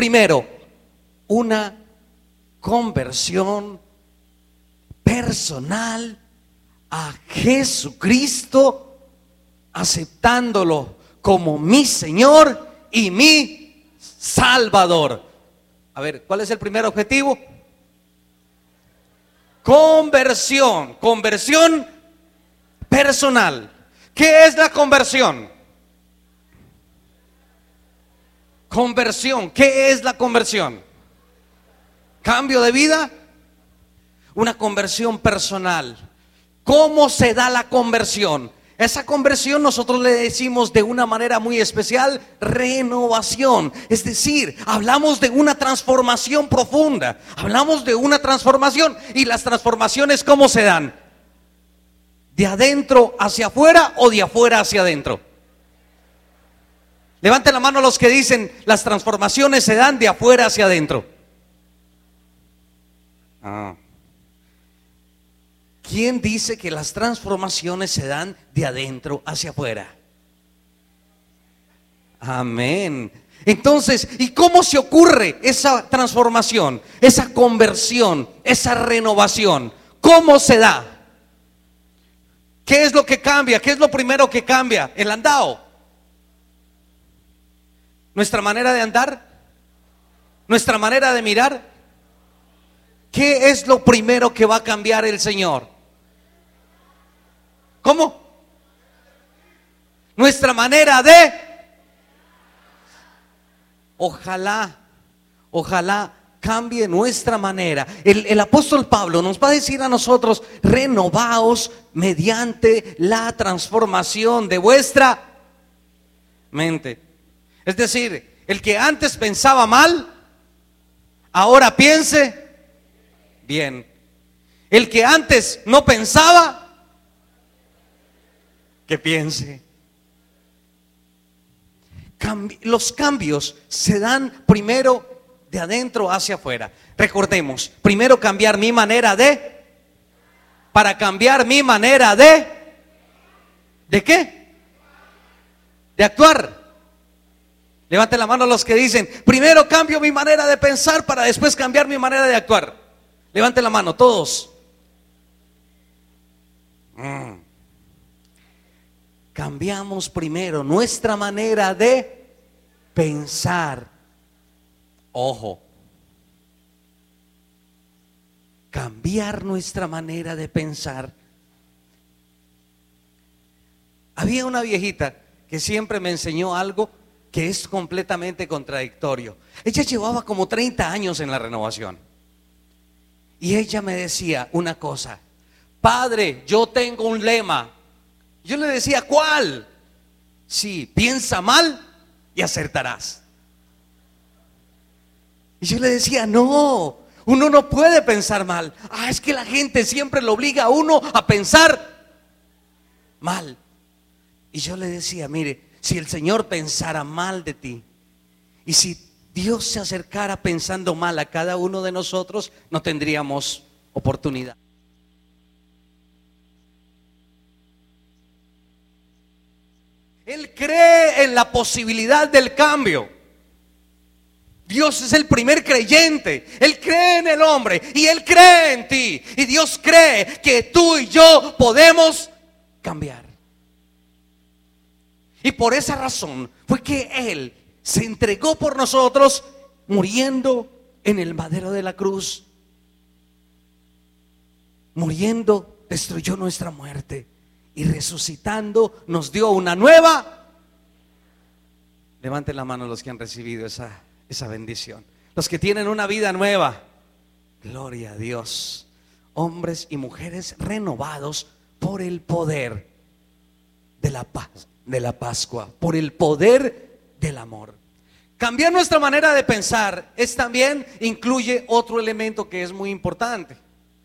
primero, una conversión personal a Jesucristo, aceptándolo como mi Señor y mi Salvador. A ver, ¿cuál es el primer objetivo? Conversión personal. ¿Qué es la conversión? ¿Qué es la conversión? ¿Cambio de vida? Una conversión personal. ¿Cómo se da la conversión? Esa conversión nosotros le decimos de una manera muy especial renovación. Es decir, hablamos de una transformación profunda. Hablamos de una transformación. ¿Y las transformaciones cómo se dan? ¿De adentro hacia afuera o de afuera hacia adentro? Levanten la mano los que dicen las transformaciones se dan de afuera hacia adentro. ¿Quién dice que las transformaciones se dan de adentro hacia afuera? Amén. Entonces, ¿y cómo se ocurre esa transformación, esa conversión, esa renovación? ¿Cómo se da? ¿Qué es lo que cambia? ¿Qué es lo primero que cambia? El andado. ¿Nuestra manera de andar? ¿Nuestra manera de mirar? ¿Qué es lo primero que va a cambiar el Señor? ¿Cómo? Nuestra manera de... Ojalá cambie nuestra manera. El apóstol Pablo nos va a decir a nosotros: renovaos mediante la transformación de vuestra mente. Es decir, el que antes pensaba mal, ahora piense bien. El que antes no pensaba, que piense. Los cambios se dan primero de adentro hacia afuera. Recordemos, primero cambiar mi manera de, para cambiar mi manera ¿de qué? De actuar. Levanten la mano los que dicen: primero cambio mi manera de pensar para después cambiar mi manera de actuar. Levanten la mano todos. Cambiamos primero nuestra manera de pensar. Ojo, cambiar nuestra manera de pensar. Había una viejita que siempre me enseñó algo que es completamente contradictorio. Ella llevaba como 30 años en la renovación. Y ella me decía una cosa: padre, yo tengo un lema. Yo le decía: ¿cuál? Sí, piensa mal y acertarás. Y yo le decía: no, uno no puede pensar mal. Es que la gente siempre lo obliga a uno a pensar mal. Y yo le decía: mire, si el Señor pensara mal de ti, y si Dios se acercara pensando mal a cada uno de nosotros, no tendríamos oportunidad. Él cree en la posibilidad del cambio. Dios es el primer creyente. Él cree en el hombre y Él cree en ti. Y Dios cree que tú y yo podemos cambiar. Y por esa razón fue que Él se entregó por nosotros, muriendo en el madero de la cruz. Muriendo destruyó nuestra muerte, y resucitando nos dio una nueva. Levanten la mano los que han recibido esa bendición. Los que tienen una vida nueva. Gloria a Dios. Hombres y mujeres renovados por el poder de la paz, de la Pascua, por el poder del amor. Cambiar nuestra manera de pensar también incluye otro elemento que es muy importante.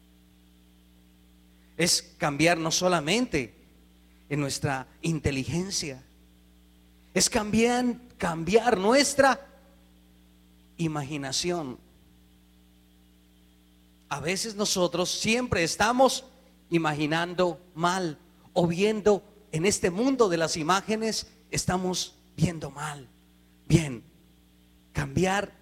Es cambiar no solamente en nuestra inteligencia, es cambiar nuestra imaginación. A veces nosotros siempre estamos imaginando mal, o viendo en este mundo de las imágenes, estamos viendo mal. Bien, cambiar